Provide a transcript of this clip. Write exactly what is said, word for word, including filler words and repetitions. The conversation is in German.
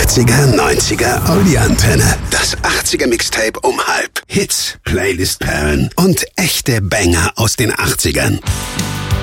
achtziger, neunziger, oh die Antenne. Das achtziger Mixtape um halb. Hits, Playlist-Perlen und echte Banger aus den achtzigern.